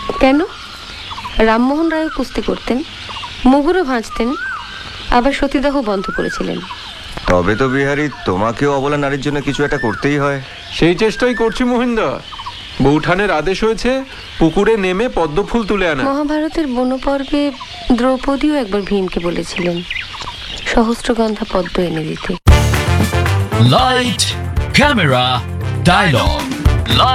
কেন? রামমোহন রায়ও কুস্তি করতেন, মুগুরও ভাঁজতেন, আবার সতীদাহ বন্ধ করেছিলেন। তবে তো বিহারী, তোমাকেও অবলা নারীর জন্য কিছু একটা করতেই হয়। সেই চেষ্টাই করছি মহিন্দর। বৌঠানের আদেশ হয়েছে পুকুরে নেমে পদ্মফুল তুলে আনা। মহাভারতের বনপর্বে দ্রৌপদীও একবার ভীমকে বলেছিলেন সহস্রগন্ধা পদ্ম এনে দিতে। Light, camera, dialogue.